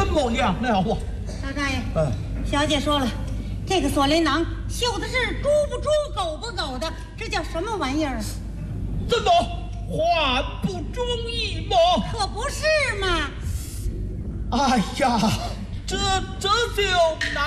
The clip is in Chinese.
么样了啊？ 老大爷，小姐说了，这个锁麟囊绣的是猪不猪、狗不狗的，这叫什么玩意儿？ 怎么还不中意吗？ 可不是嘛！ 哎呀，这就难